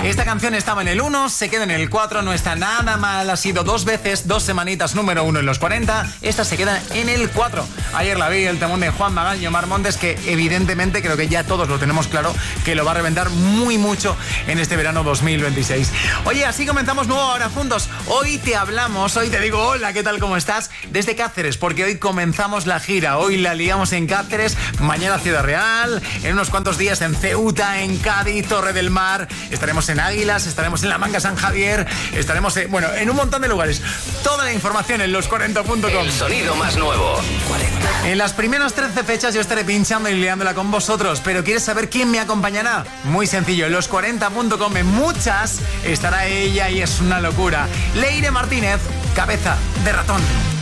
Esta canción estaba en el 1, se queda en el 4, no está nada mal. Ha sido 2 veces, 2 semanitas número 1 en los 40. Esta se queda en el 4. Ayer la vi, el temón de Juan Magán y Omar Montes, que evidentemente creo que ya todos lo tenemos claro, que lo va a reventar muy mucho en este verano 2026. Oye, así comenzamos nuevo Ahora Juntos. Hoy te hablamos, hoy te digo hola, ¿qué tal, cómo estás? Desde Cáceres, porque hoy comenzamos la gira. Hoy la liamos en Cáceres, mañana Ciudad Real, en unos cuantos días en Ceuta, en Cádiz, Torre del Mar, estaremos en Águilas, estaremos en La Manga San Javier, estaremos en un montón de lugares. Toda la información en los40.com. El sonido más nuevo, 40. En las primeras 13 fechas yo estaré pinchando y liándola con vosotros, pero ¿quieres saber quién me acompañará? Muy sencillo, en los40.com, en muchas estará ella y es una locura. Leire Martínez, Cabeza de Ratón.